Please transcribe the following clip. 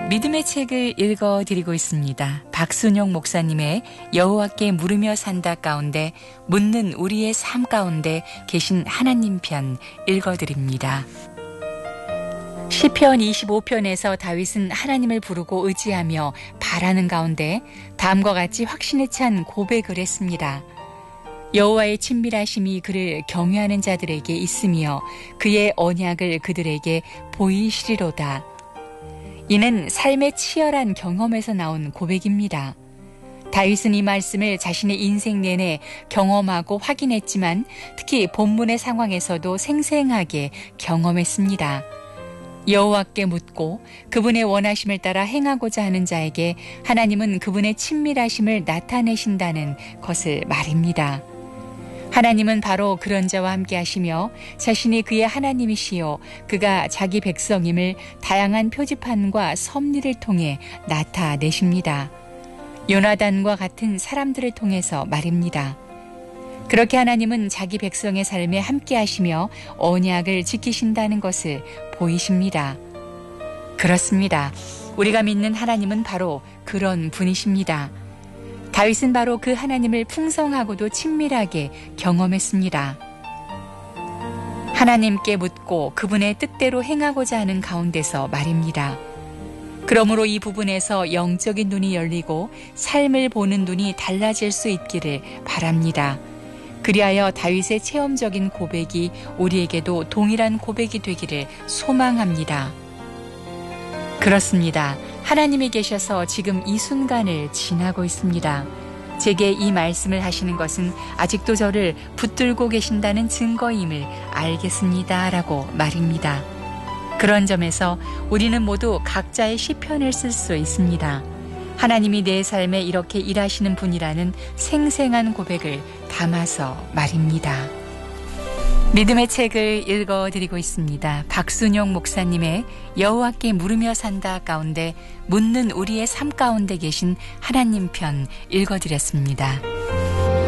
믿음의 책을 읽어드리고 있습니다. 박순용 목사님의 여호와께 물으며 산다 가운데 묻는 우리의 삶 가운데 계신 하나님 편 읽어드립니다. 시편 25편에서 다윗은 하나님을 부르고 의지하며 바라는 가운데 다음과 같이 확신에 찬 고백을 했습니다. 여호와의 친밀하심이 그를 경외하는 자들에게 있으며 그의 언약을 그들에게 보이시리로다. 이는 삶의 치열한 경험에서 나온 고백입니다. 다윗은 이 말씀을 자신의 인생 내내 경험하고 확인했지만 특히 본문의 상황에서도 생생하게 경험했습니다. 여호와께 묻고 그분의 원하심을 따라 행하고자 하는 자에게 하나님은 그분의 친밀하심을 나타내신다는 것을 말입니다. 하나님은 바로 그런 자와 함께 하시며 자신이 그의 하나님이시요 그가 자기 백성임을 다양한 표지판과 섭리를 통해 나타내십니다. 요나단과 같은 사람들을 통해서 말입니다. 그렇게 하나님은 자기 백성의 삶에 함께 하시며 언약을 지키신다는 것을 보이십니다. 그렇습니다. 우리가 믿는 하나님은 바로 그런 분이십니다. 다윗은 바로 그 하나님을 풍성하고도 친밀하게 경험했습니다. 하나님께 묻고 그분의 뜻대로 행하고자 하는 가운데서 말입니다. 그러므로 이 부분에서 영적인 눈이 열리고 삶을 보는 눈이 달라질 수 있기를 바랍니다. 그리하여 다윗의 체험적인 고백이 우리에게도 동일한 고백이 되기를 소망합니다. 그렇습니다. 하나님이 계셔서 지금 이 순간을 지나고 있습니다. 제게 이 말씀을 하시는 것은 아직도 저를 붙들고 계신다는 증거임을 알겠습니다. 라고 말입니다. 그런 점에서 우리는 모두 각자의 시편을 쓸 수 있습니다. 하나님이 내 삶에 이렇게 일하시는 분이라는 생생한 고백을 담아서 말입니다. 믿음의 책을 읽어드리고 있습니다. 박순용 목사님의 여호와께 물으며 산다 가운데 묻는 우리의 삶 가운데 계신 하나님 편 읽어드렸습니다.